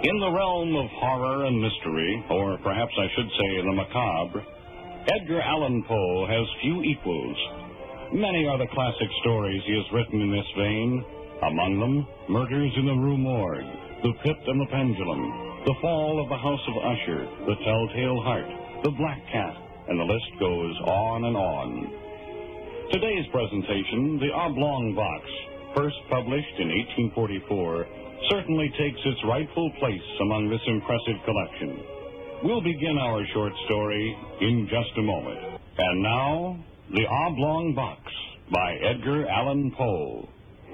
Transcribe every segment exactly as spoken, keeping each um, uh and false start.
In the realm of horror and mystery, or perhaps I should say the macabre, Edgar Allan Poe has few equals. Many are the classic stories he has written in this vein. Among them, Murders in the Rue Morgue, The Pit and the Pendulum, The Fall of the House of Usher, The Telltale Heart, The Black Cat, and the list goes on and on. Today's presentation, The Oblong Box, first published in eighteen forty-four, certainly takes its rightful place among this impressive collection. We'll begin our short story in just a moment. And now, The Oblong Box by Edgar Allan Poe.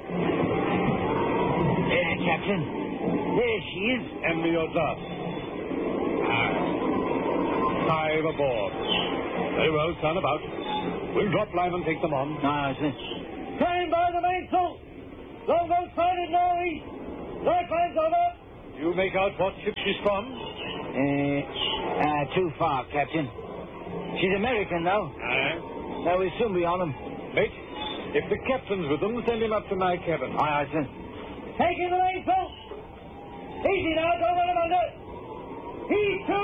There, Captain. There she is. And me your dust. Ah. Five aboard. Very well, turn about. We'll drop line and take them on. Ah, sir. Train by the mainsail. Longboat sighted northeast. Black line's over. You make out what ship she's from? Uh, uh, too far, Captain. She's American, though. Aye. So we'll soon be on them. Mate, if the captain's with them, send him up to my cabin. Aye, aye, sir. Taking the mainsail. Easy now, don't let him under. Heave to.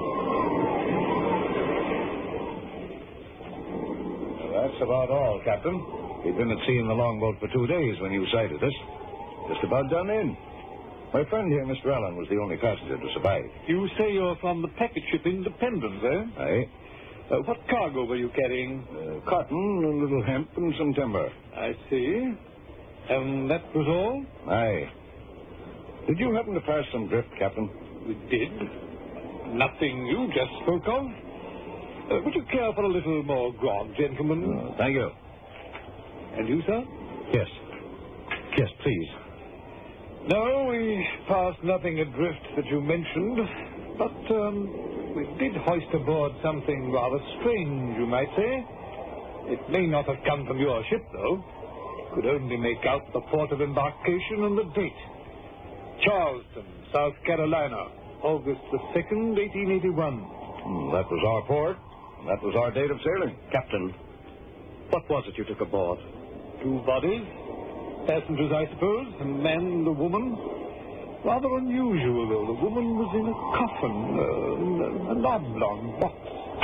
That's about all, Captain. We've been at sea in the longboat for two days when you sighted us. Just about done in. My friend here, Mister Allen, was the only passenger to survive. You say you're from the packet ship Independence, eh? Aye. Uh, what cargo were you carrying? Uh, cotton, a little hemp, and some timber. I see. And that was all? Aye. Did you happen to pass some drift, Captain? We did. Nothing you just spoke of. Uh, would you care for a little more grog, gentlemen? Uh, thank you. And you, sir? Yes. Yes, please. No, we passed nothing adrift that you mentioned, but um, we did hoist aboard something rather strange, you might say. It may not have come from your ship, though. Could only make out the port of embarkation and the date. Charleston, South Carolina, August the second, eighteen eighty-one. Hmm, that was our port. That was our date of sailing. Captain, what was it you took aboard? Two bodies. Passengers, I suppose, the man and the woman. Rather unusual, though. The woman was in a coffin, uh, an oblong box.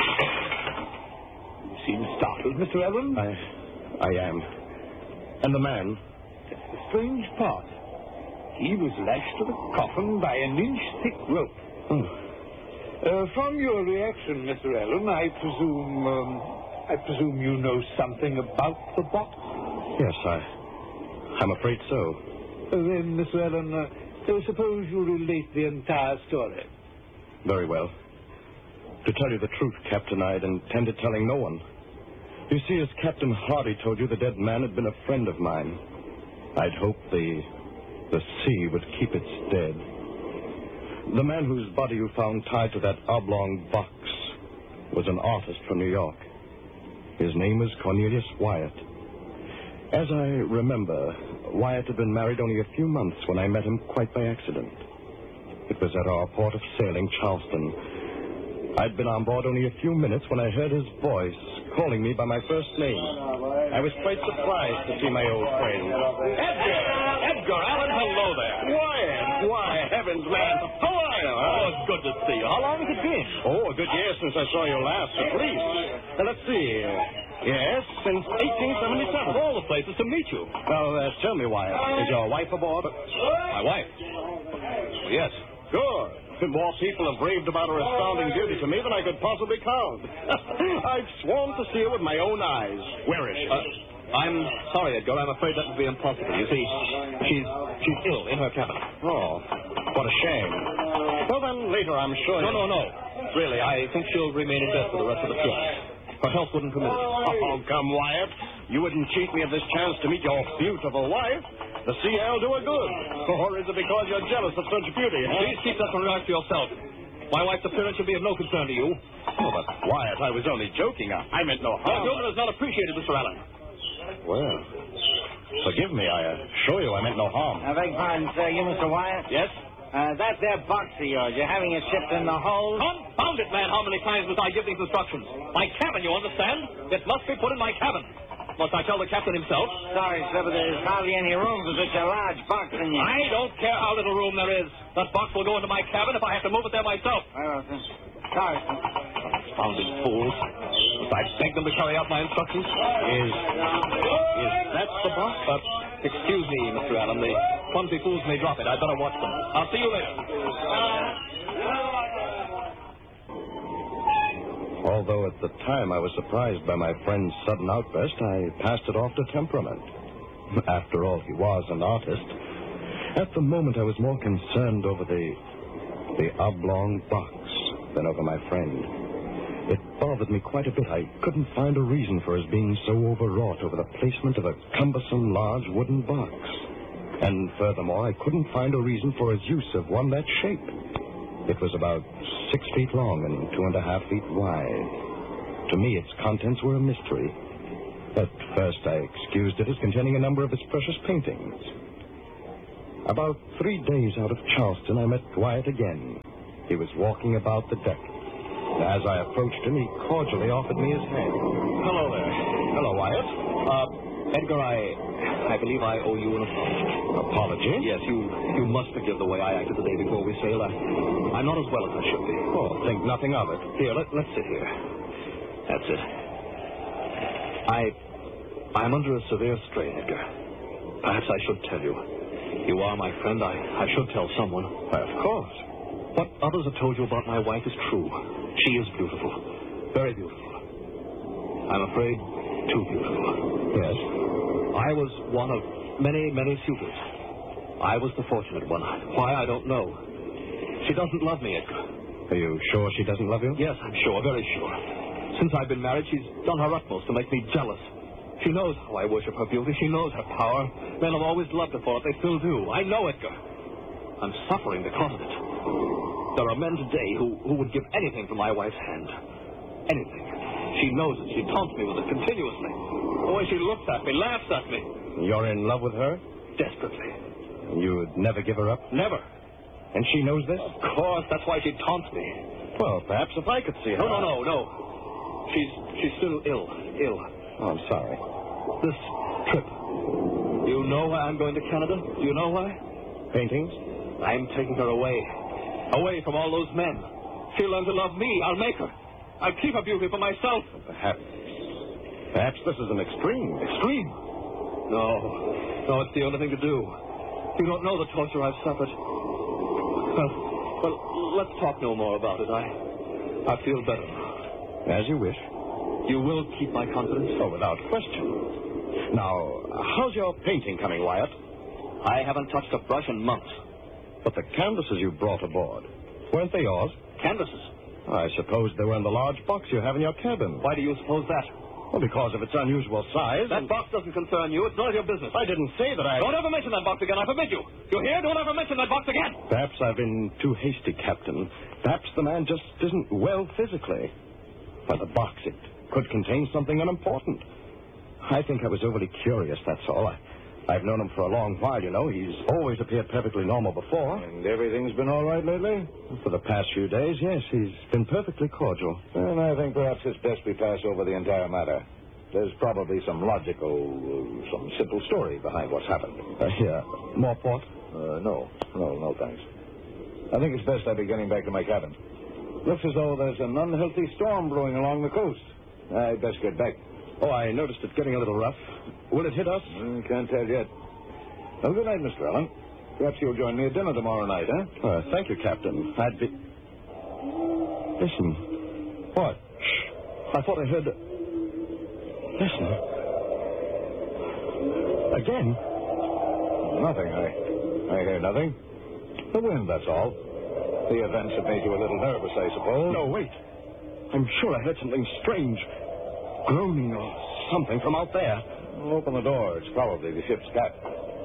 You seem startled, Mister Allen. I... I am. And the man? That's the strange part. He was lashed to the coffin by an inch-thick rope. Hmm. Uh, from your reaction, Mister Allen, I presume... Um, I presume you know something about the box? Yes, I... I'm afraid so. Uh, then, Mister Allen, uh, uh, suppose you relate the entire story. Very well. To tell you the truth, Captain, I'd intended telling no one. You see, as Captain Hardy told you, the dead man had been a friend of mine. I'd hoped the... the sea would keep its dead. The man whose body you found tied to that oblong box was an artist from New York. His name was Cornelius Wyatt. As I remember, Wyatt had been married only a few months when I met him quite by accident. It was at our port of sailing, Charleston. I'd been on board only a few minutes when I heard his voice calling me by my first name. I was quite surprised to see my old friend. Edgar! Edgar Allan, hello there. Wyatt! Why, heavens, man. How are you? Oh, it's good to see you. How long has it been? Oh, a good year since I saw you last, at least. Uh, let's see. Yes, since eighteen seventy-seven. Of all the places to meet you. Well, uh, tell me, Wyatt, is your wife aboard? My wife? Yes. Good. More people have raved about her astounding beauty to me than I could possibly count. I've sworn to see her with my own eyes. Where is she? Uh, I'm sorry, Edgar. I'm afraid that would be impossible. You see, she's she's ill in her cabin. Oh, what a shame. Well, then, later, I'm sure... No, no, no. Really, I think she'll remain in bed for the rest of the trip. Her health wouldn't permit it. Oh, come, Wyatt. You wouldn't cheat me of this chance to meet your beautiful wife. The sea air'll do her good. Or is it because you're jealous of such beauty, huh? Please keep that remark to yourself. My wife's appearance should be of no concern to you. Oh, but, Wyatt, I was only joking. I, I meant no Your harm. humor is not appreciated, Mister Allen. Well, forgive me. I assure you I meant no harm. I beg pardon, sir. You, Mister Wyatt? Yes? Uh, that there box of yours, you're having it shipped in the hold? Confound it, man. How many times must I give these instructions? My cabin, you understand? It must be put in my cabin. Must I tell the captain himself? Sorry, sir, but there's hardly any room for such a large box in here. I don't care how little room there is. That box will go into my cabin if I have to move it there myself. Well, sir. Sorry, sir. Confounded fools. Must I beg them to carry out my instructions? Is, is that the box? But, excuse me, Mister Allen. The clumsy fools may drop it. I'd better watch them. I'll see you later. Although at the time I was surprised by my friend's sudden outburst, I passed it off to temperament. After all, he was an artist. At the moment, I was more concerned over the the oblong box than over my friend. It bothered me quite a bit. I couldn't find a reason for his being so overwrought over the placement of a cumbersome, large wooden box. And furthermore, I couldn't find a reason for his use of one that shape. It was about six feet long and two and a half feet wide. To me, its contents were a mystery. At first, I excused it as containing a number of his precious paintings. About three days out of Charleston, I met Wyatt again. He was walking about the deck. As I approached him, he cordially offered me his hand. Hello there. Hello, Wyatt. Uh, Edgar, I... I believe I owe you an apology. Apology? Yes, you you must forgive the way I acted the day before we sailed. I, I'm not as well as I should be. Oh, think nothing of it. Here, let, let's sit here. That's it. I... I'm under a severe strain, Edgar. Perhaps I should tell you. You are my friend. I, I should tell someone. Why, of course. What others have told you about my wife is true. She is beautiful. Very beautiful. I'm afraid too beautiful. Yes? I was one of many, many suitors. I was the fortunate one. Why, I don't know. She doesn't love me, Edgar. Are you sure she doesn't love you? Yes, I'm sure, very sure. Since I've been married, she's done her utmost to make me jealous. She knows how I worship her beauty. She knows her power. Men have always loved her for it. They still do. I know, Edgar. I'm suffering because of it. There are men today who, who would give anything for my wife's hand. Anything. She knows it. She taunts me with it continuously. The way she looks at me, laughs at me. You're in love with her? Desperately. You'd never give her up? Never. And she knows this? Of course. That's why she taunts me. Well, perhaps if I could see her. No, no, no, no. She's she's still ill. Ill. Oh, I'm sorry. This trip. You know why I'm going to Canada? Do you know why? Paintings? I'm taking her away. Away from all those men. She'll learn to love me. I'll make her. I'll keep her beauty for myself. Perhaps. Perhaps this is an extreme. Extreme? No. No, it's the only thing to do. You don't know the torture I've suffered. Well, well, let's talk no more about it. I, I feel better. As you wish. You will keep my confidence? Oh, without question. Now, how's your painting coming, Wyatt? I haven't touched a brush in months. But the canvases you brought aboard, weren't they yours? Canvases? I suppose they were in the large box you have in your cabin. Why do you suppose that? Well, because of its unusual size. That and... box doesn't concern you. It's none of your business. I didn't say that I... Don't ever mention that box again. I forbid you. You hear? Don't ever mention that box again. Perhaps I've been too hasty, Captain. Perhaps the man just isn't well physically. Why, the box, it could contain something unimportant. I think I was overly curious, that's all. I, I've known him for a long while, you know. He's always appeared perfectly normal before. And everything's been all right lately? For the past few days, yes. He's been perfectly cordial. And I think perhaps it's best we pass over the entire matter. There's probably some logical, uh, some simple story behind what's happened. Uh, yeah. More port? Uh, no. No, no, thanks. I think it's best I be getting back to my cabin. Looks as though there's an unhealthy storm brewing along the coast. I'd best get back. Oh, I noticed it getting a little rough. Will it hit us? Mm, can't tell yet. Well, good night, Mister Allen. Perhaps you'll join me at dinner tomorrow night, huh? Uh, thank you, Captain. I'd be... Listen. What? Shh. I thought I heard... Listen. Again? Nothing. I, I hear nothing. The wind, that's all. The events have made you a little nervous, I suppose. No, wait. I'm sure I heard something strange. Groaning or something from out there. Well, open the door. It's probably the ship's captain.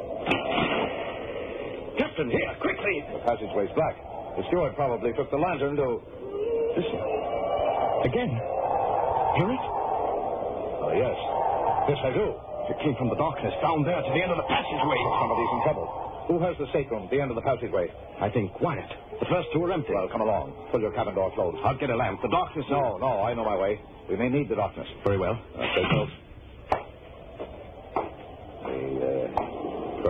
Captain, here, quickly. The passageway's black. The steward probably took the lantern to... Listen. Again. Hear it? Oh, yes. Yes, I do. It came from the darkness down there to the end of the passageway. Somebody's in trouble. Who has the stateroom, the end of the passageway? I think Wyatt. The first two are empty. Well, come along. Pull your cabin door closed. I'll get a lamp. The darkness... No, no, I know my way. We may need the darkness. Very well. Uh, stay close.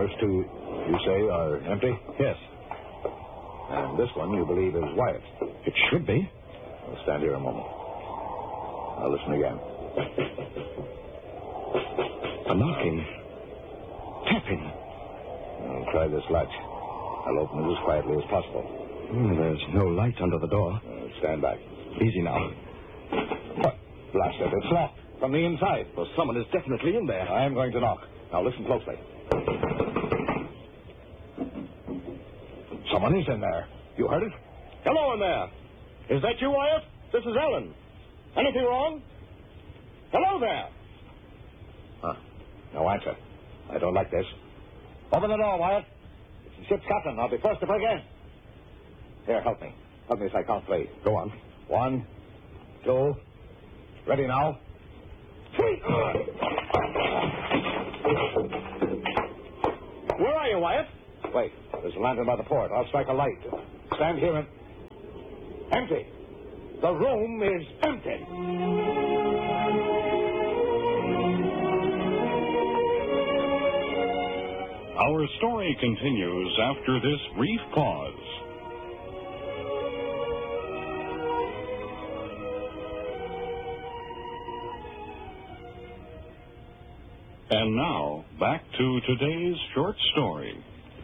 first two, you say, are empty? Yes. And this one you believe is Wyatt. It should be. Well, stand here a moment. I'll listen again. A knocking. Tapping. I'll try this latch. I'll open it as quietly as possible. Hmm, there's no light under the door. Uh, stand back. Easy now. What? Blast it. It's locked from the inside. Well, someone is definitely in there. I'm going to knock. Now listen closely. Someone is in there. You heard it? Hello in there. Is that you, Wyatt? This is Ellen. Anything wrong? Hello there. Huh. No answer. I don't like this. Open the door, Wyatt. It's the ship's captain. I'll be first to break in. Here, help me. Help me as I count three. Go on. One, two, ready now. Three. Where are you, Wyatt? Wait, there's a lantern by the port. I'll strike a light. Stand here and... Empty. The room is empty. Our story continues after this brief pause. And now, back to today's short story.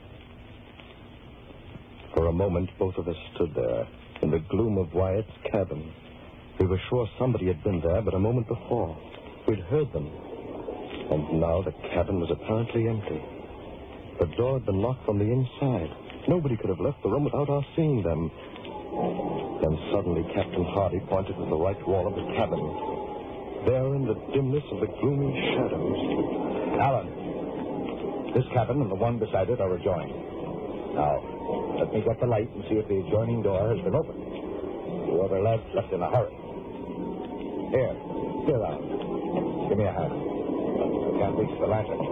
For a moment, both of us stood there in the gloom of Wyatt's cabin. We were sure somebody had been there but a moment before. We'd heard them. And now the cabin was apparently empty. The door had been locked from the inside. Nobody could have left the room without our seeing them. Then suddenly Captain Hardy pointed to the right wall of the cabin. There in the dimness of the gloomy shadows. Alan, this cabin and the one beside it are adjoined. Now, let me get the light and see if the adjoining door has been opened. You other lads left in a hurry. Here, here, Alan. Give me a hand. I can't reach the lantern.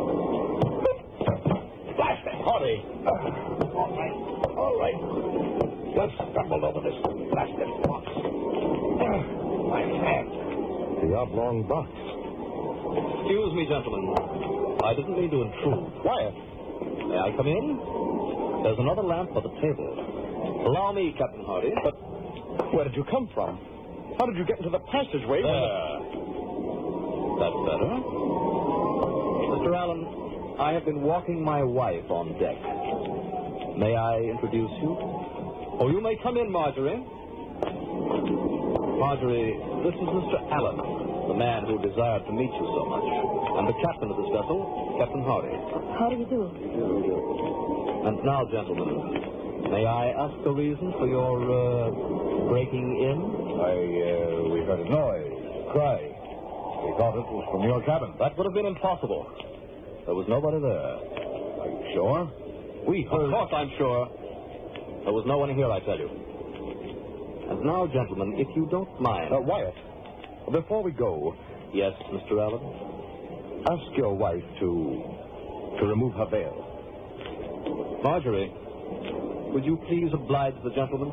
Blast it, Hardy! Uh, all right, all right. Just stumbled over this blasted box. Uh, my hand. The oblong box. Excuse me, gentlemen. I didn't mean to intrude. Wyatt! May I come in? There's another lamp for the table. Allow me, Captain Hardy. But where did you come from? How did you get into the passageway? There. That's better. Mister Allen, I have been walking my wife on deck. May I introduce you? Oh, you may come in, Marjorie. Marjorie, this is Mister Allen, the man who desired to meet you so much. And the captain of this vessel, Captain Hardy. How do you do? And now, gentlemen, may I ask the reason for your uh, breaking in? I, uh, we heard a noise, a cry. We thought it was from your cabin. That would have been impossible. There was nobody there. Are you sure? We heard... Of course I'm sure. There was no one here, I tell you. And now, gentlemen, if you don't mind... Uh, Wyatt, before we go... Yes, Mister Allen? Ask your wife to... to remove her veil. Marjorie, would you please oblige the gentleman?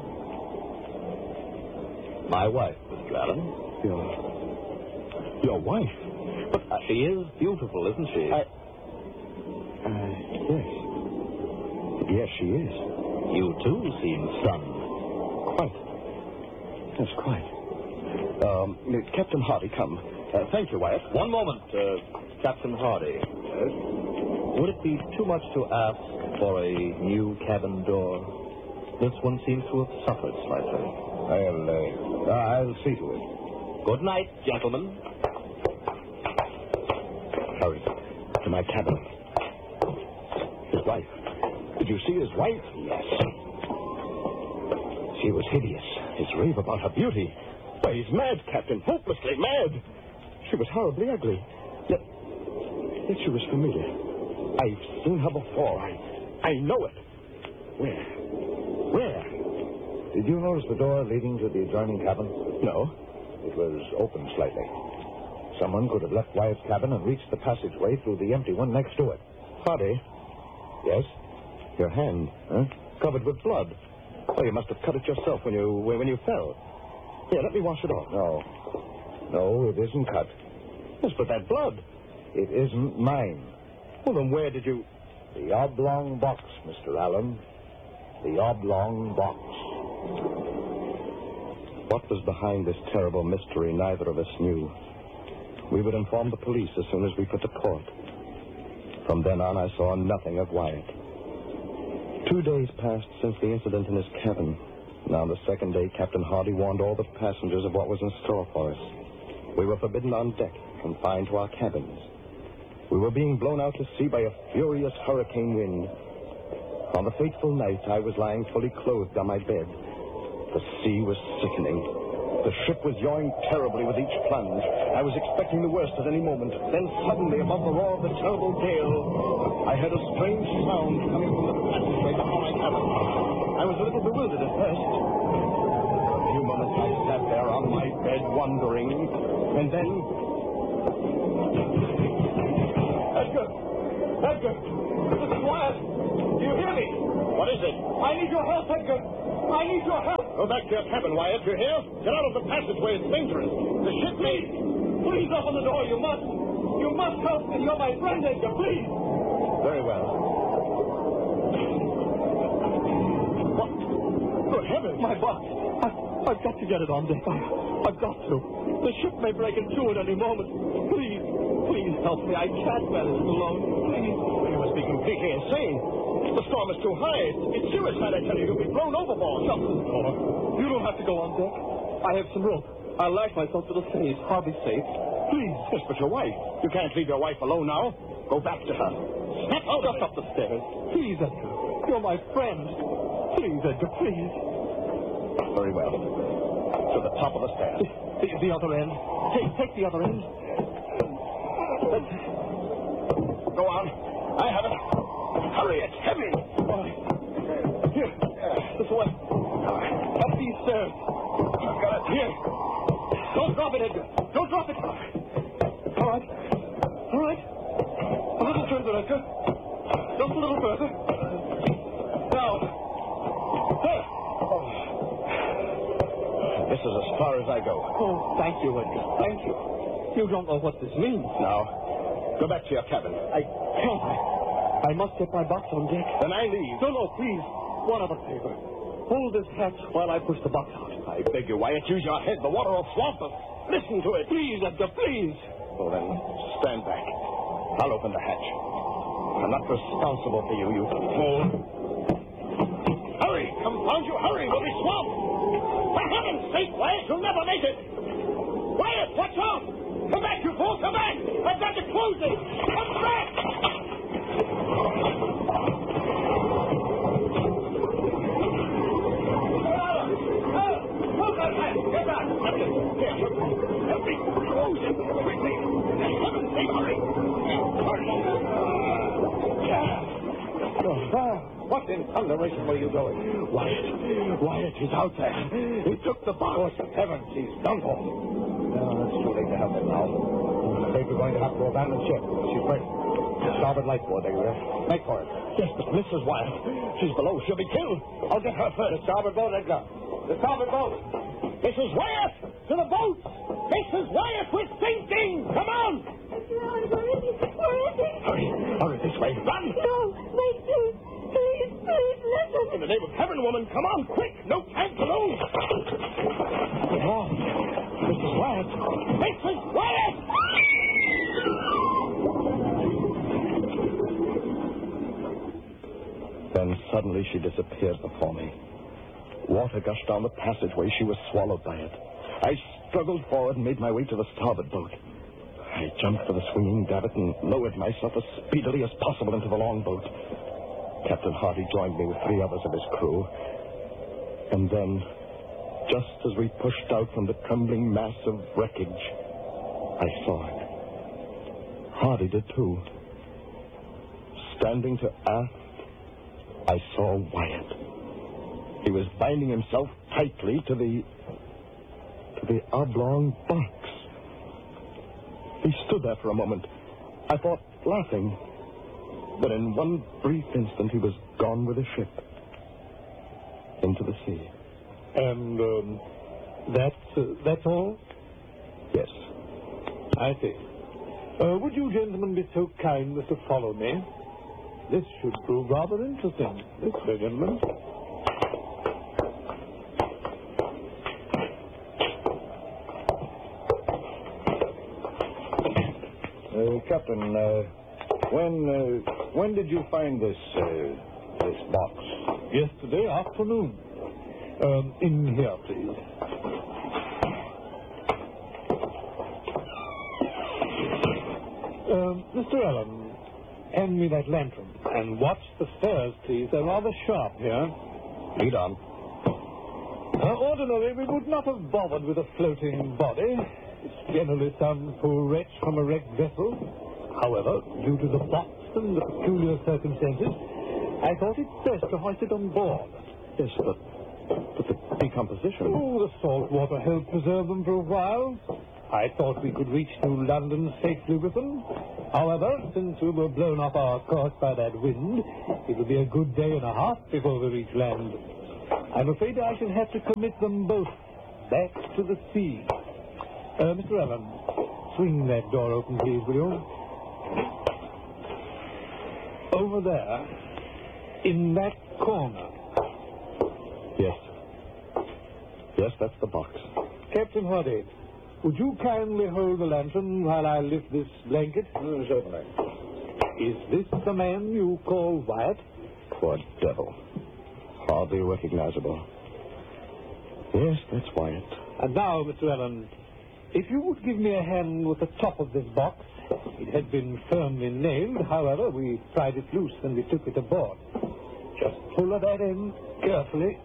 My wife, Mister Allen. Your... your wife? But uh, she is beautiful, isn't she? I... Uh, yes. Yes, she is. You, too, seem stunned. Quite. Yes, quite. Um, Captain Hardy, come. Uh, thank you, Wyatt. One moment, uh, Captain Hardy. Yes? Would it be too much to ask for a new cabin door? This one seems to have suffered slightly. I'll, uh, I'll see to it. Good night, gentlemen. Hurry. To my cabin. His wife. Did you see his wife? Yes. She was hideous. His rave about her beauty. Why, he's mad, Captain. Hopelessly mad. She was horribly ugly. Yet, yet she was familiar. I've seen her before. I, I know it. Where? Where? Did you notice the door leading to the adjoining cabin? No. It was open slightly. Someone could have left Wyatt's cabin and reached the passageway through the empty one next to it. Hardy. Yes? Your hand, huh? Covered with blood. Oh, you must have cut it yourself when you when you fell. Here, let me wash it off. No. No, it isn't cut. Yes, but that blood. It isn't mine. Well, then where did you... The oblong box, Mister Allen. The oblong box. What was behind this terrible mystery, neither of us knew. We would inform the police as soon as we put to port. From then on, I saw nothing of Wyatt. Two days passed since the incident in his cabin. Now, on the second day, Captain Hardy warned all the passengers of what was in store for us. We were forbidden on deck, confined to our cabins. We were being blown out to sea by a furious hurricane wind. On the fateful night, I was lying fully clothed on my bed. The sea was sickening. The ship was yawing terribly with each plunge. I was expecting the worst at any moment. Then suddenly, above the roar of the terrible gale, I heard a strange sound coming from the passageway before my cabin. I was a little bewildered at first. For a few moments, I sat there on my bed, wondering. And then... Edgar! Edgar! This is Wyatt! Do you hear me? What is it? I need your help, Edgar! I need your help! Go back to your cabin, Wyatt. You hear? Get out of the passageway. It's dangerous. The ship may... Please open the door. You must. You must help me. You're my friend, Edgar. Please. Very well. What? Good heavens. My box. I, I've got to get it on deck. I, I've got to. The ship may break in two at any moment. Please. Please help me. I can't manage it alone. Please. You must be completely insane. The storm is too high. It's suicide, I tell you. You'll be blown overboard. Shut the door. You don't have to go on deck. I have some rope. I'll lash myself to the stays. Hardly safe. Please. Yes, but your wife. You can't leave your wife alone now. Go back to her. Snap out Just up the stairs. Please, Edgar. You're my friend. Please, Edgar, please. Very well. To the top of the stairs. The, the, the other end. Take, take the other end. That's it. Go on. I have it. Hurry, it's heavy. Here, this way. Up these stairs. I've got it. Here. Don't drop it, Edgar. Don't drop it. All right. All right. A little further, Edgar. Just a little further. Now. There. This is as far as I go. Oh, thank you, Edgar. Thank you. You don't know what this means. Now, go back to your cabin. I can't. I, I must get my box on deck. Then I leave. No, no, please. One other favor. Hold this hatch while I push the box out. I beg you, Wyatt, use your head. The water will swamp us. Listen to it. Please, Edgar, please. Well, then, stand back. I'll open the hatch. I'm not responsible for you, you fool. Hurry! Confound you, hurry! We'll be swamped! For heaven's sake, Wyatt, you'll never make it! Wyatt, watch out! Come back, you fool, come back! I've got to close it! Come back! Get back! Help me! Close it! Quickly! For heaven's sake, hurry! Hurry! What in thunderation were you doing? Wyatt! Wyatt, he's out there. He took the box. Oh, heavens, he's done for. No, it's too late to help him now. I'm afraid we're going to have to abandon ship. She's burning. Starboard lifeboard, Edgar. Make for it. Yes, but Missus Wyatt. She's below. She'll be killed. I'll get her first. The starboard boat, Edgar. The starboard boat. Missus Wyatt! To the boat! Missus Wyatt, we're sinking! Come on! Where is he? Where is he? Hurry, hurry this way. Run! No, wait, please. Please, please, listen. In the name of heaven, woman, come on, quick! No time to lose! Oh, Missus Wyatt! Missus Wyatt! Then suddenly she disappeared before me. Water gushed down the passageway. She was swallowed by it. I struggled forward and made my way to the starboard boat. I jumped for the swinging davit and lowered myself as speedily as possible into the longboat. Captain Hardy joined me with three others of his crew. And then, just as we pushed out from the trembling mass of wreckage, I saw it. Hardy did too. Standing to aft, I saw Wyatt. He was binding himself tightly to the... to the oblong box. He stood there for a moment. I thought, laughing. But in one brief instant, he was gone with the ship. Into the sea. And, um, that's, uh, that's all? Yes. I see. Uh, would you gentlemen be so kind as to follow me? This should prove rather interesting. This way, gentlemen. Uh, Captain, uh, when uh, when did you find this uh, this box? Yesterday afternoon. Um, in here, please. Um, Mister Allen, hand me that lantern. And watch the stairs, please. They're rather sharp here. Lead on. Uh, ordinarily, we would not have bothered with a floating body. It's generally some poor wretch from a wrecked vessel. However, due to the box and the peculiar circumstances, I thought it best to hoist it on board. Yes, but, but the decomposition. Oh, the salt water helped preserve them for a while. I thought we could reach to London safely with them. However, since we were blown off our course by that wind, it will be a good day and a half before we reach land. I'm afraid I shall have to commit them both back to the sea. Uh, Mister Allen, swing that door open, please, will you? Over there, in that corner. Yes. Yes, that's the box. Captain Hardy, would you kindly hold the lantern while I lift this blanket? Mm, certainly. Is this the man you call Wyatt? Poor devil. Hardly recognizable. Yes, that's Wyatt. And now, Mister Allen, if you would give me a hand with the top of this box. It had been firmly nailed. However, we pried it loose and we took it aboard. Just pull that in carefully.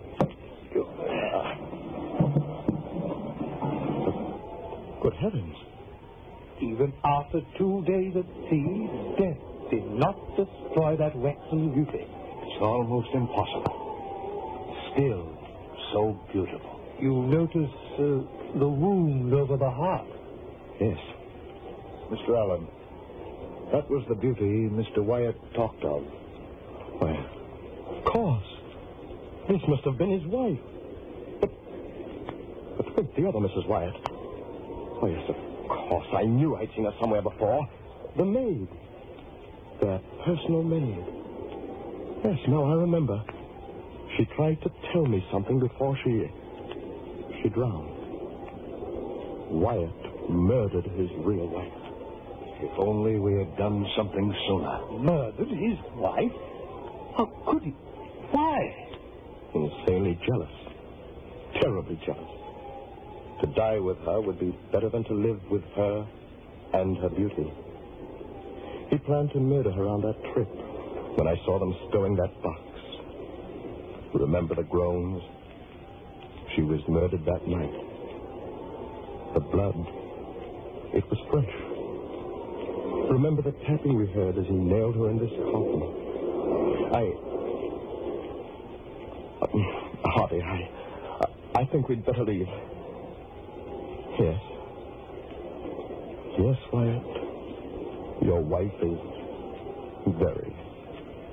Good heavens. Even after two days at sea, death did not destroy that waxen beauty. It's almost impossible. Still so beautiful. You notice uh, the wound over the heart. Yes. Mister Allen, that was the beauty Mister Wyatt talked of. Why, of course. This must have been his wife. But, but wait, the other Missus Wyatt. Oh, yes, of course. I knew I'd seen her somewhere before. The maid. Their personal maid. Yes, now I remember. She tried to tell me something before she... she drowned. Wyatt murdered his real wife. If only we had done something sooner. Murdered his wife? How could he? Why? Insanely jealous. Terribly jealous. To die with her would be better than to live with her and her beauty. He planned to murder her on that trip when I saw them stowing that box. Remember the groans? She was murdered that night. The blood, it was fresh. Remember the tapping we heard as he nailed her in this coffin. I... Uh, Hardy, I... I think we'd better leave. Yes. Yes, Wyatt. Your wife is very